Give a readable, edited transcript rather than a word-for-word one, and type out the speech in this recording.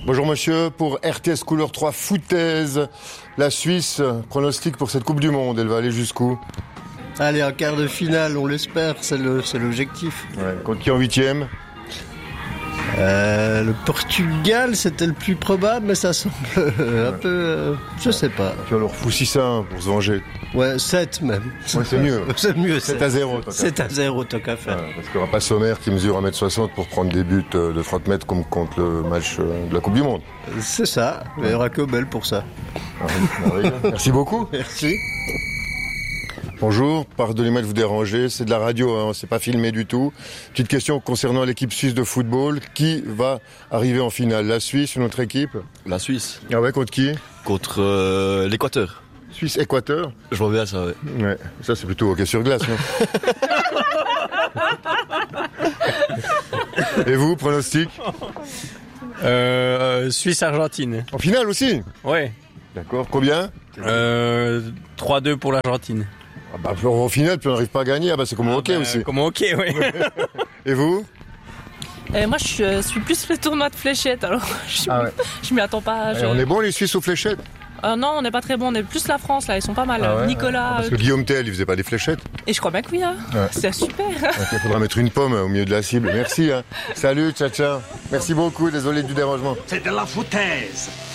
Bonjour monsieur, pour RTS Couleur 3 foutaise, la Suisse, pronostic pour cette Coupe du Monde, elle va aller jusqu'où? Allez, en quart de finale, on l'espère, c'est l'objectif. Ouais, contre qui en 8e? Le Portugal, c'était le plus probable, mais ça semble un peu... je sais pas. Tu vas leur foutre 6-1 pour se venger. Ouais, 7 même. Ouais, c'est mieux. C'est mieux, 7-0. 7-0, tant qu'à faire. Ouais, parce qu'il n'y aura pas Sommer qui mesure 1m60 pour prendre des buts de 30 mètres comme contre le match de la Coupe du Monde. C'est ça, mais il n'y aura que Belle pour ça. Merci beaucoup. Merci. Bonjour, pardonnez-moi de vous déranger, c'est de la radio, hein, c'est pas filmé du tout. Petite question concernant l'équipe suisse de football, qui va arriver en finale? La Suisse, une autre équipe? La Suisse. Ah ouais, contre qui? Contre l'Équateur. Suisse-Équateur? Je vois bien ça, ouais. Ouais, ça c'est plutôt hockey sur glace, non? Et vous, pronostic? Suisse-Argentine. En finale aussi? Ouais. D'accord, combien? 3-2 pour l'Argentine. Ah bah, en finale, puis on n'arrive pas à gagner, ah bah c'est comme au hockey aussi. Comme au hockey, oui. Et vous? Moi, je suis plus le tournoi de fléchettes, alors je m'y attends pas. Et on est bons les Suisses aux fléchettes? Non, on n'est pas très bons, on est plus la France, là, ils sont pas mal. Ah ouais, Nicolas. Parce que Guillaume Tell, il faisait pas des fléchettes. Et je crois bien que oui, hein. Ouais. C'est super. Il faudra mettre une pomme au milieu de la cible. Merci. Hein. Salut, ciao, ciao. Merci beaucoup, désolé du dérangement. C'est de la foutaise.